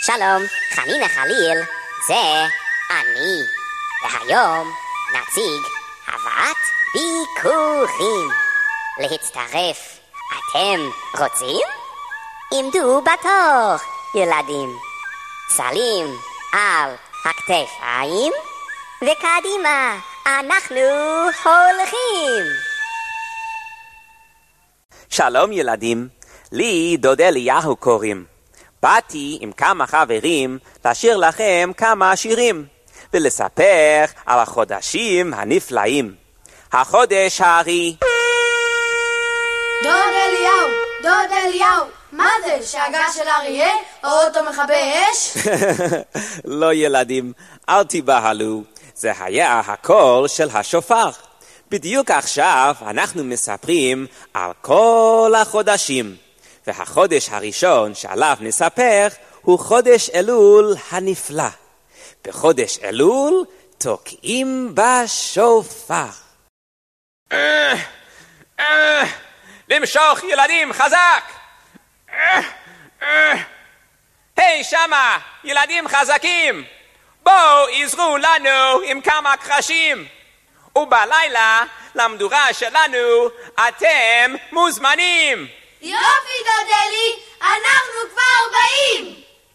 שלום, חנינה חליל, זה אני. והיום נציג הבאת ביקורים. להצטרף, אתם רוצים? עמדו בתור, ילדים. סלים על הכתפיים, וקדימה, אנחנו הולכים. שלום ילדים, לי דוד אליהו קוראים. באתי עם כמה חברים לשיר לכם כמה שירים ולספר על החודשים הנפלאים. החודש הארי. דוד אליהו, מה זה? שאגה של אריה? או אוטו מכבי אש? לא ילדים, אל תיבהלו, זה היה הקול של השופר. בדיוק עכשיו אנחנו מספרים על כל החודשים. והחודש הראשון שעליו נספר הוא חודש אלול הנפלא. בחודש אלול תוקעים בשופר. למשוך ילדים חזק! היי שמה, ילדים חזקים! בואו עזרו לנו עם כמה קרשים. ובלילה למדורה שלנו אתם מוזמנים. יופי דודלי, אנחנו כבר באים!